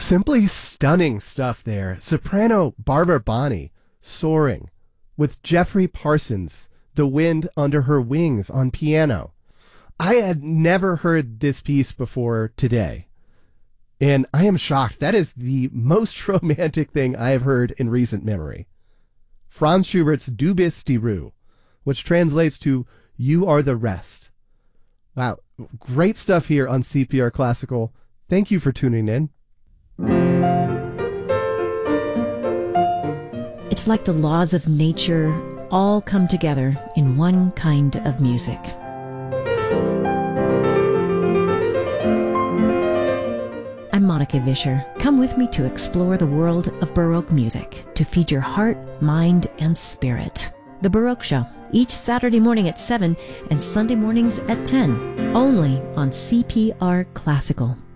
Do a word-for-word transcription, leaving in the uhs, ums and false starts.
Simply stunning stuff there. Soprano Barbara Bonney, Soaring, with Jeffrey Parsons, The Wind Under Her Wings on piano. I had never heard this piece before today, and I am shocked. That is the most romantic thing I have heard in recent memory. Franz Schubert's Du bist die Ruhe, which translates to You Are the Rest. Wow, great stuff here on C P R Classical. Thank you for tuning in. It's like the laws of nature all come together in one kind of music. I'm Monica Vischer. Come with me to explore the world of Baroque music to feed your heart, mind, and spirit. The Baroque Show, each Saturday morning at seven and Sunday mornings at ten, only on C P R Classical.